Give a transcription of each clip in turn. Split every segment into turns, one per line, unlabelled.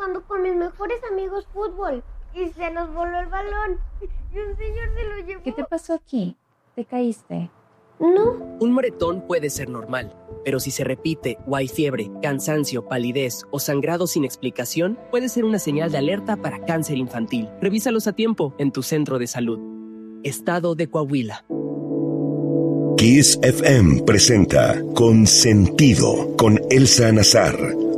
jugando con mis mejores amigos fútbol y se nos voló el balón y un señor se lo llevó.
¿Qué te pasó aquí? ¿Te caíste?
No.
Un moretón puede ser normal, pero si se repite o hay fiebre, cansancio, palidez o sangrado sin explicación, puede ser una señal de alerta para cáncer infantil. Revísalos a tiempo en tu centro de salud. Estado de Coahuila.
Kiss FM presenta Consentido con Elsa Nazar.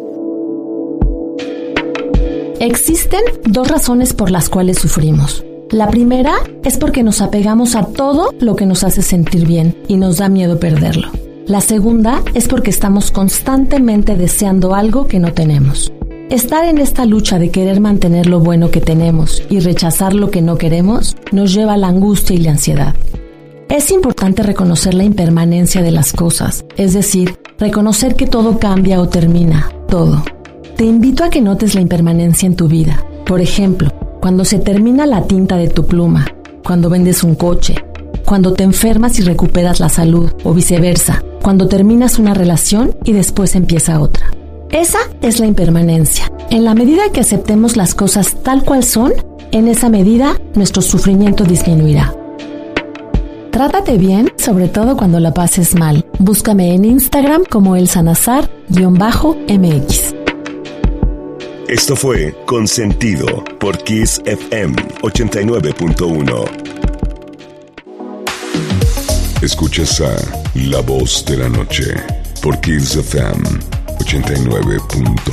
Existen dos razones por las cuales sufrimos. La primera es porque nos apegamos a todo lo que nos hace sentir bien y nos da miedo perderlo. La segunda es porque estamos constantemente deseando algo que no tenemos. Estar en esta lucha de querer mantener lo bueno que tenemos y rechazar lo que no queremos nos lleva a la angustia y la ansiedad. Es importante reconocer la impermanencia de las cosas, es decir, reconocer que todo cambia o termina, todo. Te invito a que notes la impermanencia en tu vida. Por ejemplo, cuando se termina la tinta de tu pluma, cuando vendes un coche, cuando te enfermas y recuperas la salud, o viceversa, cuando terminas una relación y después empieza otra. Esa es la impermanencia. En la medida que aceptemos las cosas tal cual son, en esa medida nuestro sufrimiento disminuirá. Trátate bien, sobre todo cuando la pases mal. Búscame en Instagram como elsanazar_mx.
Esto fue Consentido por Kiss FM 89.1. Escuchas a La Voz de la Noche por Kiss FM 89.1.